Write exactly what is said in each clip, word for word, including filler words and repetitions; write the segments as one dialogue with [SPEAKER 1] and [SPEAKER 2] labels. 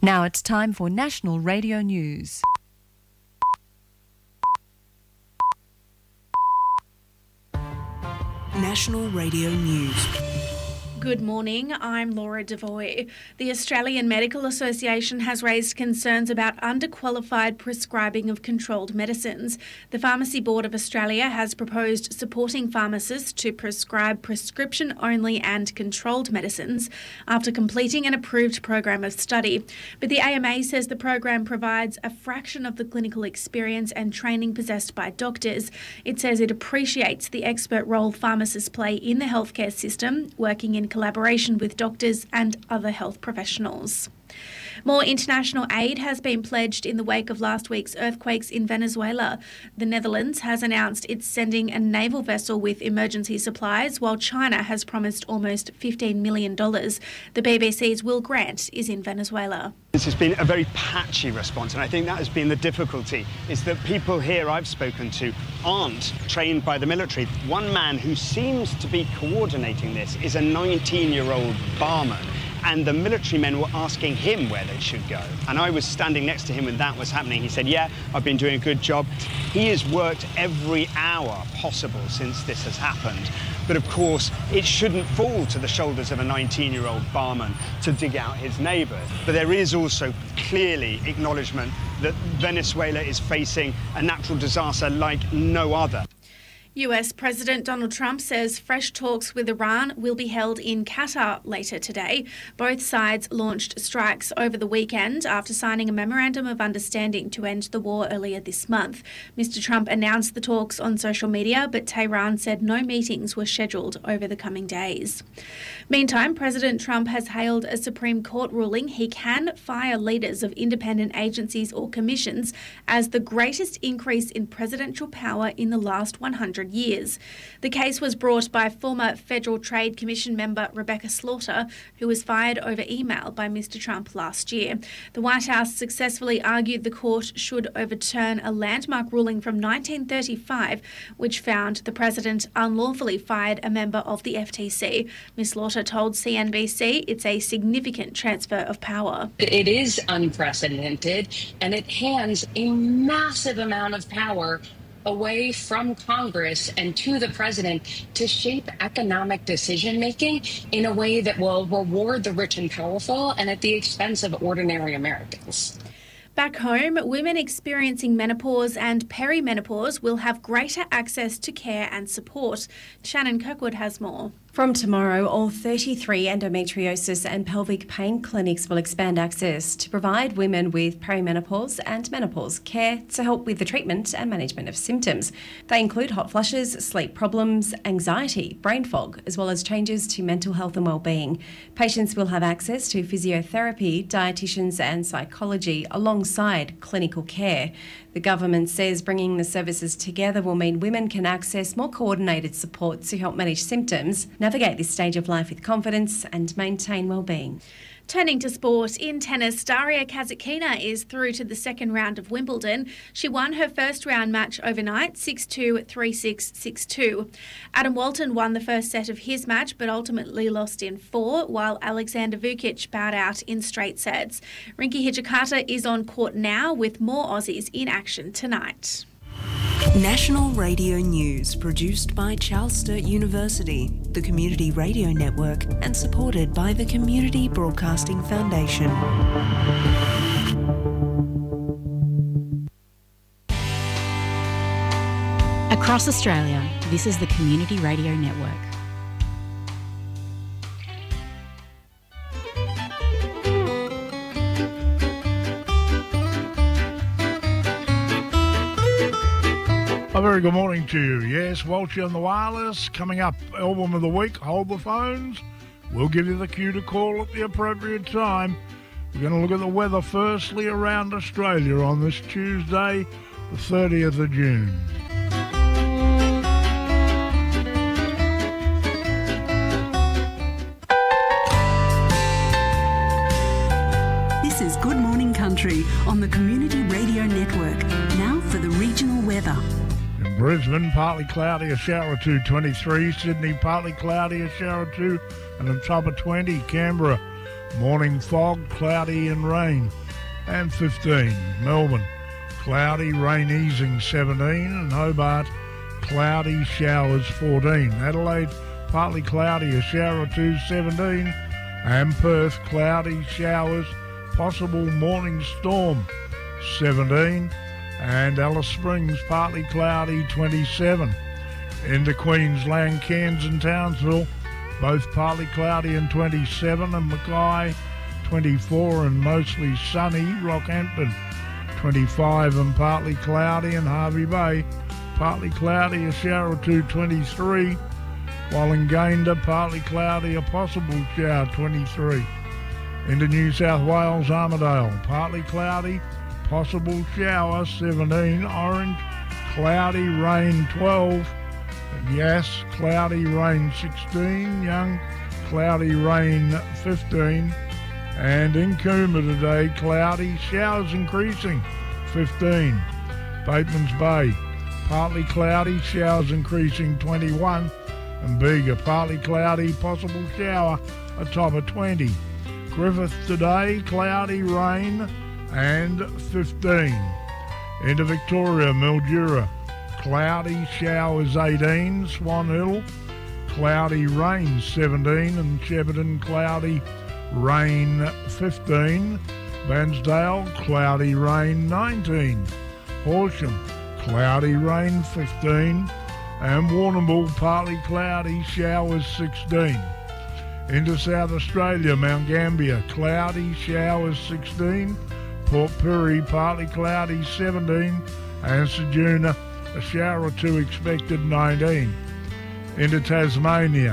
[SPEAKER 1] Now it's time for National Radio News.
[SPEAKER 2] National Radio News.
[SPEAKER 3] Good morning, I'm Laura Devoy. The Australian Medical Association has raised concerns about underqualified prescribing of controlled medicines. The Pharmacy Board of Australia has proposed supporting pharmacists to prescribe prescription-only and controlled medicines after completing an approved program of study. But the A M A says the program provides a fraction of the clinical experience and training possessed by doctors. It says it appreciates the expert role pharmacists play in the healthcare system, working in collaboration with doctors and other health professionals. More international aid has been pledged in the wake of last week's earthquakes in Venezuela. The Netherlands has announced it's sending a naval vessel with emergency supplies, while China has promised almost fifteen million dollars. The B B C's Will Grant is in Venezuela.
[SPEAKER 4] This has been a very patchy response, and I think that has been the difficulty, is that people here I've spoken to aren't trained by the military. One man who seems to be coordinating this is a nineteen-year-old barman, and the military men were asking him where they should go. And I was standing next to him when that was happening. He said, yeah, I've been doing a good job. He has worked every hour possible since this has happened. But of course, it shouldn't fall to the shoulders of a nineteen-year-old barman to dig out his neighbours. But there is also clearly acknowledgement that Venezuela is facing a natural disaster like no other.
[SPEAKER 3] U S President Donald Trump says fresh talks with Iran will be held in Qatar later today. Both sides launched strikes over the weekend after signing a memorandum of understanding to end the war earlier this month. Mister Trump announced the talks on social media, but Tehran said no meetings were scheduled over the coming days. Meantime, President Trump has hailed a Supreme Court ruling he can fire leaders of independent agencies or commissions as the greatest increase in presidential power in the last one hundred years. The case was brought by former Federal Trade Commission member Rebecca Slaughter, who was fired over email by Mister Trump last year. The White House successfully argued the court should overturn a landmark ruling from nineteen thirty-five, which found the president unlawfully fired a member of the F T C. Miz Slaughter told C N B C it's a significant transfer of power.
[SPEAKER 5] It is unprecedented, and it hands a massive amount of power away from Congress and to the president to shape economic decision-making in a way that will reward the rich and powerful and at the expense of ordinary Americans.
[SPEAKER 3] Back home, women experiencing menopause and perimenopause will have greater access to care and support. Shannon Kirkwood has more.
[SPEAKER 6] From tomorrow, all thirty-three endometriosis and pelvic pain clinics will expand access to provide women with perimenopause and menopause care to help with the treatment and management of symptoms. They include hot flushes, sleep problems, anxiety, brain fog, as well as changes to mental health and well-being. Patients will have access to physiotherapy, dietitians and psychology alongside clinical care. The government says bringing the services together will mean women can access more coordinated support to help manage symptoms, navigate this stage of life with confidence and maintain well-being.
[SPEAKER 3] Turning to sport, in tennis, Daria Kasatkina is through to the second round of Wimbledon. She won her first round match overnight, six two, three six, six two. Adam Walton won the first set of his match but ultimately lost in four, while Alexander Vukic bowed out in straight sets. Rinky Hijikata is on court now with more Aussies in action tonight.
[SPEAKER 2] National Radio News, produced by Charles Sturt University, the Community Radio Network, and supported by the Community Broadcasting Foundation.
[SPEAKER 7] Across Australia, this is the Community Radio Network.
[SPEAKER 8] A very good morning to you. Yes, Walshy on the wireless. Coming up, album of the week, hold the phones. We'll give you the cue to call at the appropriate time. We're going to look at the weather firstly around Australia on this Tuesday, the thirtieth of June.
[SPEAKER 2] This is Good Morning Country on the Community Radio Network. Now for the regional weather.
[SPEAKER 8] In Brisbane, partly cloudy, a shower or two, twenty-three. Sydney, partly cloudy, a shower or two, and a top of twenty. Canberra, morning fog, cloudy and rain. and fifteen. Melbourne, cloudy, rain easing seventeen, and Hobart, cloudy, showers fourteen. Adelaide, partly cloudy, a shower or two, seventeen, and Perth, cloudy, showers, possible morning storm, seventeen, and Alice Springs, partly cloudy, twenty-seven. Into Queensland, Cairns and Townsville, both partly cloudy and twenty-seven, and Mackay, twenty-four and mostly sunny. Rockhampton, twenty-five and partly cloudy, and Hervey Bay, partly cloudy, a shower or two, twenty-three, while in Gayndah, partly cloudy, a possible shower, twenty-three. Into New South Wales, Armidale, partly cloudy, possible shower, seventeen. Orange, cloudy, rain, twelve. And Yass, cloudy, rain, sixteen. Young, cloudy, rain, fifteen. And in Coomber today, cloudy, showers increasing, fifteen. Bateman's Bay, partly cloudy, showers increasing, twenty-one. And Bega, partly cloudy, possible shower, a top of twenty. Griffith today, cloudy, rain, and fifteen. Into Victoria, Mildura, cloudy, showers eighteen. Swan Hill, cloudy, rain seventeen. And Shepparton, cloudy, rain fifteen. Bairnsdale, cloudy, rain nineteen. Horsham, cloudy, rain fifteen. And Warrnambool, partly cloudy, showers sixteen. Into South Australia, Mount Gambier, cloudy, showers sixteen. Port Pirie, partly cloudy, seventeen. And Ceduna, a shower or two expected, nineteen. Into Tasmania,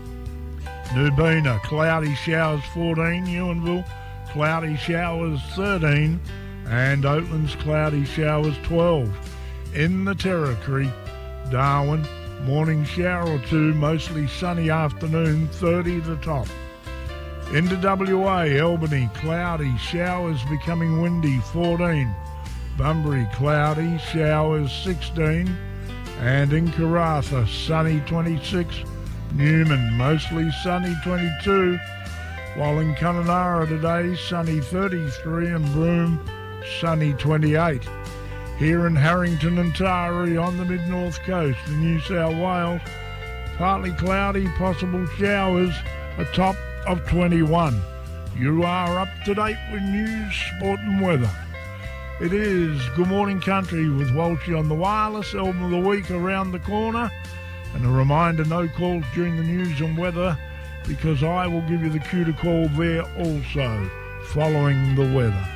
[SPEAKER 8] Nubina, cloudy, showers fourteen. Ewanville, cloudy, showers thirteen. And Oatlands, cloudy, showers twelve. In the Territory, Darwin, morning shower or two, mostly sunny afternoon, thirty the top. Into W A, Albany, cloudy, showers becoming windy, fourteen. Bunbury, cloudy, showers sixteen. And in Karratha, sunny, twenty-six. Newman, mostly sunny, twenty-two. While in Kununurra today, sunny, thirty-three. And Broome, sunny, twenty-eight. Here in Harrington and Taree on the mid-north coast in New South Wales, partly cloudy, possible showers, a top of twenty-one. You are up to date with news, sport and weather. It is Good Morning Country with Walshy on the wireless, album of the week around the corner. And a reminder, no calls during the news and weather, because I will give you the cue to call there also, following the weather.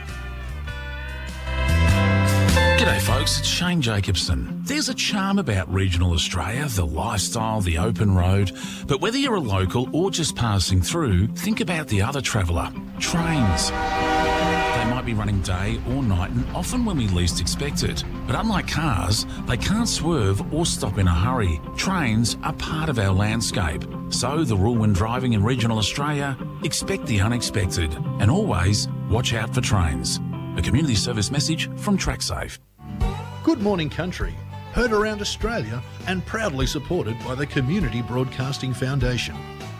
[SPEAKER 9] G'day folks, it's Shane Jacobson. There's a charm about regional Australia, the lifestyle, the open road. But whether you're a local or just passing through, think about the other traveller, trains. They might be running day or night and often when we least expect it. But unlike cars, they can't swerve or stop in a hurry. Trains are part of our landscape. So the rule when driving in regional Australia, expect the unexpected and always watch out for trains. A community service message from TrackSafe.
[SPEAKER 10] Good Morning Country, heard around Australia and proudly supported by the Community Broadcasting Foundation.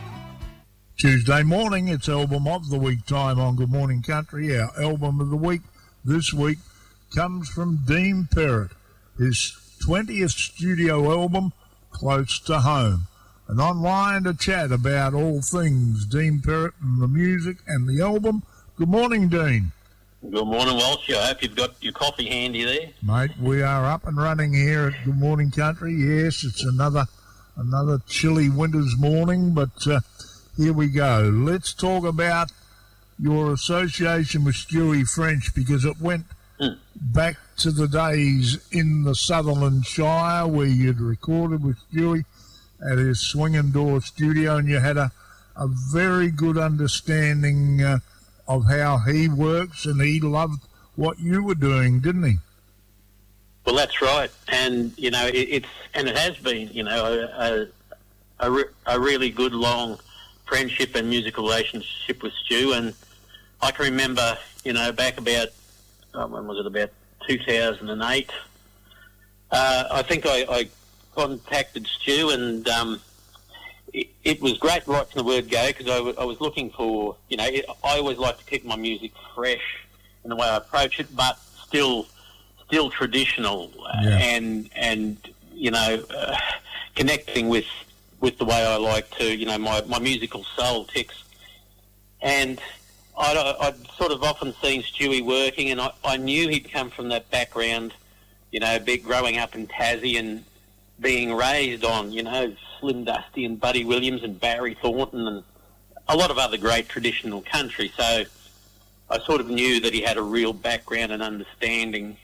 [SPEAKER 8] Tuesday morning, it's Album of the Week time on Good Morning Country. Our Album of the Week this week comes from Dean Perrott, his twentieth studio album, Close to Home. And online to chat about all things Dean Perrott and the music and the album. Good morning, Dean.
[SPEAKER 11] Good morning, Walsh. I hope you've got your coffee handy there.
[SPEAKER 8] Mate, we are up and running here at Good Morning Country. Yes, it's another another chilly winter's morning, but uh, here we go. Let's talk about your association with Stewie French, because it went mm. back to the days in the Sutherland Shire where you'd recorded with Stewie at his Swinging Door studio, and you had a, a very good understanding uh, of how he works, and he loved what you were doing, didn't he?
[SPEAKER 11] Well, that's right, and you know it, it's and it has been, you know, a, a, a, re, a really good long friendship and musical relationship with Stu. And I can remember, you know, back about oh, when was it? About two thousand eight. Uh, I think I, I contacted Stu, and um, it, it was great right from the word go, because I, w- I was looking for, you know, it, I always like to keep my music fresh in the way I approach it, but still still traditional
[SPEAKER 8] Yeah.
[SPEAKER 11] and and you know uh, connecting with with the way I like to, you know, my, my musical soul ticks. And I'd, I'd sort of often seen Stewie working, and I, I knew he'd come from that background, you know, big growing up in Tassie and being raised on, you know, Slim Dusty and Buddy Williams and Barry Thornton and a lot of other great traditional country. So I sort of knew that he had a real background and understanding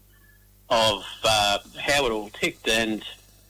[SPEAKER 11] of uh, how it all ticked, and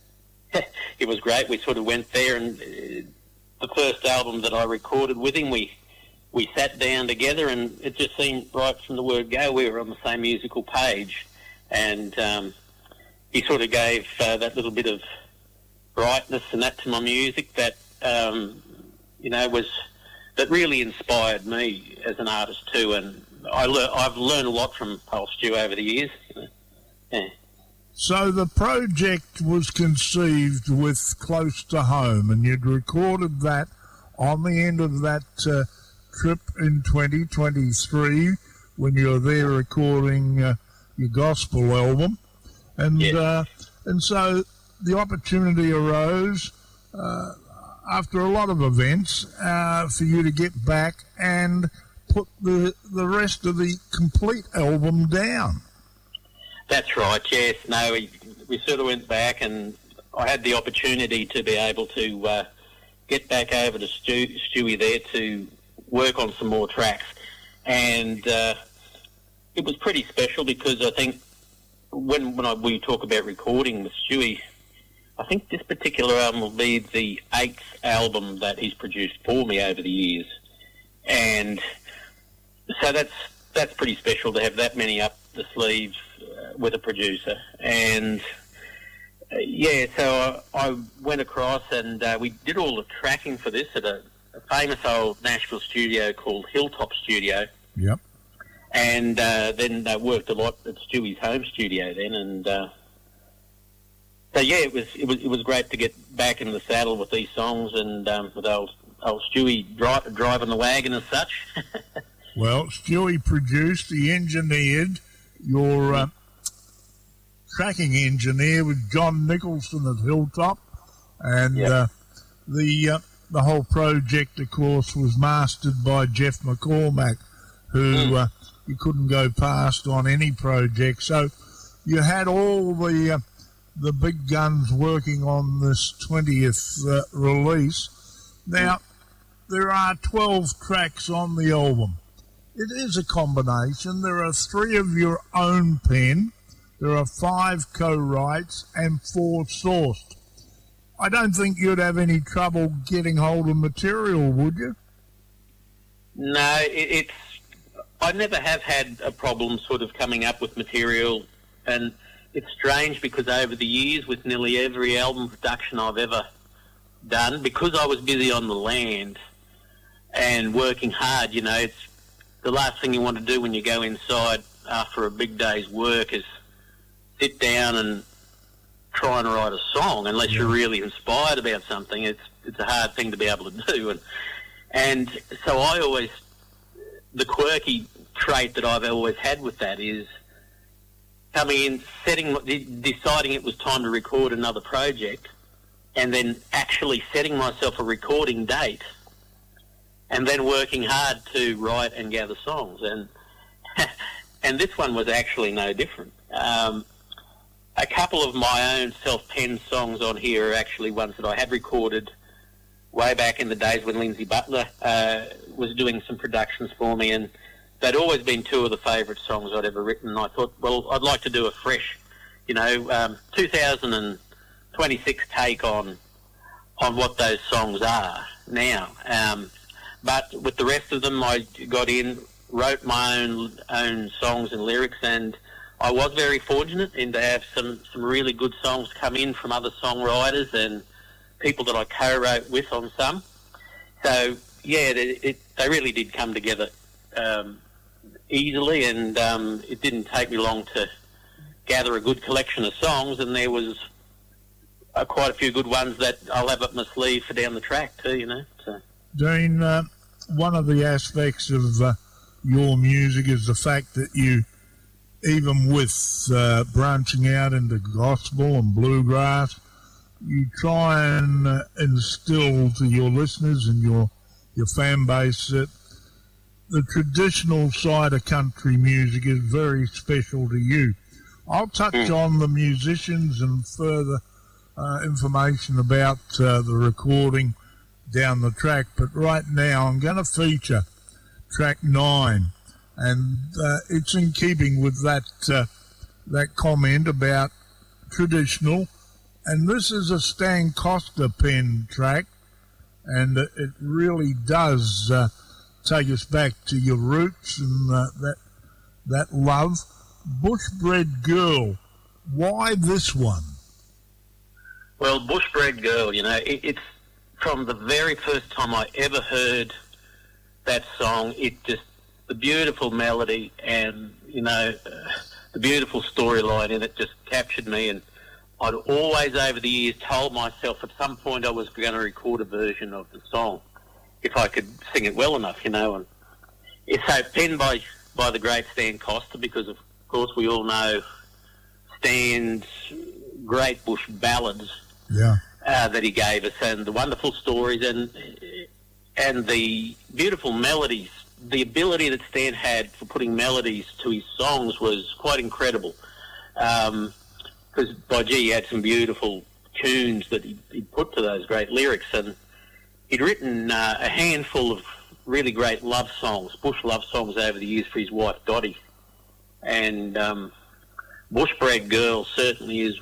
[SPEAKER 11] it was great. We sort of went there, and uh, the first album that I recorded with him, we we sat down together, and it just seemed right from the word go. We were on the same musical page, and um, he sort of gave uh, that little bit of brightness and that to my music that um, you know was that really inspired me as an artist too. And I le- I've learned a lot from Pulse Stew over the years. Yeah.
[SPEAKER 8] So the project was conceived with Close to Home, and you'd recorded that on the end of that uh, trip in twenty twenty-three when you were there recording uh, your gospel album. And,
[SPEAKER 11] yes.
[SPEAKER 8] uh, and so the opportunity arose uh, after a lot of events uh, for you to get back and put the, the rest of the complete album down.
[SPEAKER 11] That's right, yes. No, we, we sort of went back, and I had the opportunity to be able to uh, get back over to Stu, Stewie there to work on some more tracks. And uh, it was pretty special because I think when, when I, we talk about recording with Stewie, I think this particular album will be the eighth album that he's produced for me over the years. And so that's that's pretty special to have that many up the sleeves uh, with a producer. And uh, yeah, so I, I went across and uh, we did all the tracking for this at a, a famous old Nashville studio called Hilltop Studio.
[SPEAKER 8] Yep.
[SPEAKER 11] And uh, then uh, worked a lot at Stewie's home studio then, and uh, so yeah, it was it was it was great to get back in the saddle with these songs and um, with old old Stewie dri- driving the wagon as such.
[SPEAKER 8] Well, Stewie produced, he engineered. Your uh, tracking engineer was John Nicholson at Hilltop, and
[SPEAKER 11] Yep.
[SPEAKER 8] uh, the uh, the whole project, of course, was mastered by Jeff McCormack, who
[SPEAKER 11] Mm.
[SPEAKER 8] uh, you couldn't go past on any project. So you had all the uh, the big guns working on this twentieth uh, release. Now, there are twelve tracks on the album. It is a combination. There are three of your own pen, there are five co-writes, and four sourced. I don't think you'd have any trouble getting hold of material, would you?
[SPEAKER 11] No, it, it's I never have had a problem sort of coming up with material, and it's strange because over the years with nearly every album production I've ever done, because I was busy on the land and working hard, you know, it's the last thing you want to do when you go inside after a big day's work is sit down and try and write a song unless you're really inspired about something. It's it's a hard thing to be able to do, and and so I always, the quirky trait that I've always had with that is coming in, setting, deciding it was time to record another project, and then actually setting myself a recording date, and then working hard to write and gather songs. And and this one was actually no different. Um, a couple of my own self-penned songs on here are actually ones that I had recorded way back in the days when Lindsay Butler uh, was doing some productions for me, and they'd always been two of the favourite songs I'd ever written. And I thought, well, I'd like to do a fresh, you know, um, two thousand twenty-six take on on what those songs are now. Um, but with the rest of them, I got in, wrote my own own songs and lyrics, and I was very fortunate in to have some, some really good songs come in from other songwriters and people that I co-wrote with on some. So, yeah, it, it, they really did come together um, easily, and um, it didn't take me long to gather a good collection of songs, and there was uh, quite a few good ones that I'll have up my sleeve for down the track too, you know. So.
[SPEAKER 8] Dean, uh, one of the aspects of uh, your music is the fact that you, even with uh, branching out into gospel and bluegrass, you try and uh, instill to your listeners and your your fan base that the traditional side of country music is very special to you. I'll touch mm. on the musicians and further uh, information about uh, the recording down the track, but right now I'm going to feature track nine, and uh, it's in keeping with that uh, that comment about traditional, and this is a Stan Costa pen track, and it really does uh, take us back to your roots and uh, that that love. Bushbred Girl, why this one?
[SPEAKER 11] Well, Bushbred Girl, you know, it, it's from the very first time I ever heard that song, it just, the beautiful melody and, you know, uh, the beautiful storyline in it just captured me, and I'd always over the years told myself at some point I was going to record a version of the song if I could sing it well enough, you know. And it's so penned by, by the great Stan Costa, because of course we all know Stan's great bush ballads
[SPEAKER 8] yeah.
[SPEAKER 11] uh, that he gave us, and the wonderful stories and and the beautiful melodies. The ability that Stan had for putting melodies to his songs was quite incredible. Um, because by gee, he had some beautiful tunes that he, he'd put to those great lyrics, and he'd written uh, a handful of really great love songs, bush love songs over the years for his wife Dottie, and um, Bushbred Girl certainly is,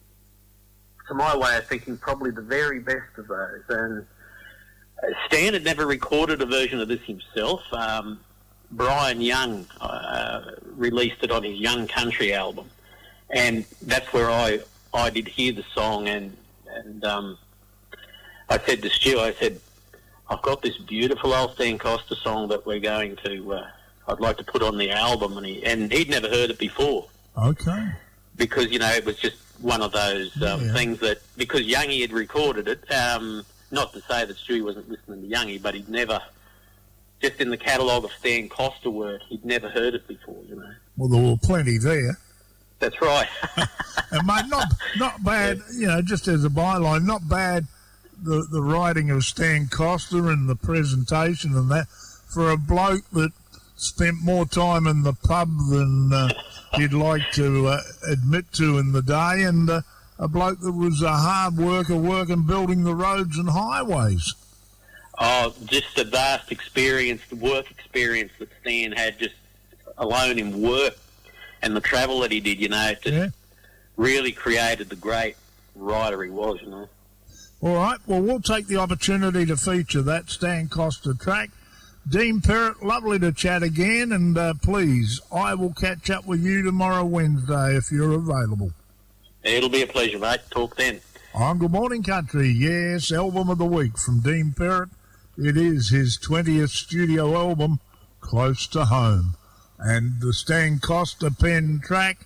[SPEAKER 11] to my way of thinking, probably the very best of those. And Stan had never recorded a version of this himself. Um, Brian Young uh, released it on his Young Country album, and that's where I, I did hear the song, and, and um, I said to Stu, I said, I've got this beautiful old Stan Costa song that we're going to, uh, I'd like to put on the album, and, he, and he'd never heard it before.
[SPEAKER 8] Okay.
[SPEAKER 11] Because, you know, it was just one of those um, yeah. things that, because Youngie had recorded it, um, not to say that Stewie wasn't listening to Youngie, but he'd never, just in the catalogue of Stan Costa work, he'd never heard it before, you know.
[SPEAKER 8] Well, there were plenty there.
[SPEAKER 11] That's right.
[SPEAKER 8] And, mate, not, not bad, you know, just as a byline, not bad, the, the writing of Stan Costa and the presentation and that, for a bloke that spent more time in the pub than uh, he'd like to uh, admit to in the day, and uh, a bloke that was a hard worker working building the roads and highways.
[SPEAKER 11] Oh, just the vast experience, the work experience that Stan had just alone in work and the travel that he did, you know, just yeah. really created the great writer he was, you know.
[SPEAKER 8] All right, well, we'll take the opportunity to feature that Stan Costa track. Dean Perrott, lovely to chat again, and uh, please, I will catch up with you tomorrow Wednesday if you're available.
[SPEAKER 11] It'll be a pleasure, mate. Talk then.
[SPEAKER 8] On Good Morning Country, yes, album of the week from Dean Perrott. It is his twentieth studio album, Close to Home. And the Stan Costa pen track,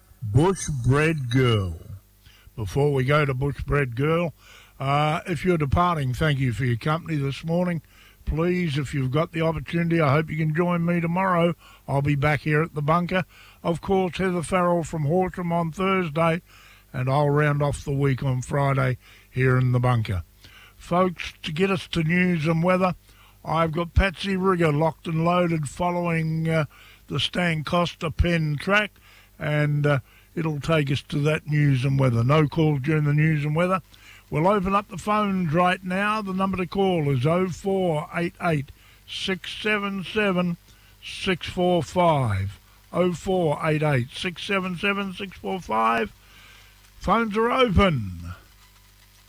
[SPEAKER 8] Bushbred Girl. Before we go to Bushbred Girl, uh, if you're departing, thank you for your company this morning. Please, if you've got the opportunity, I hope you can join me tomorrow. I'll be back here at the bunker. Of course, Heather Farrell from Horsham on Thursday, and I'll round off the week on Friday here in the bunker. Folks, to get us to news and weather, I've got Patsy Rigger locked and loaded following uh, the Stan Costa pen track, and uh, it'll take us to that news and weather. No calls during the news and weather. We'll open up the phones right now. The number to call is oh four eight eight, six seven seven, six four five. oh four eight eight, six seven seven, six four five. Phones are open.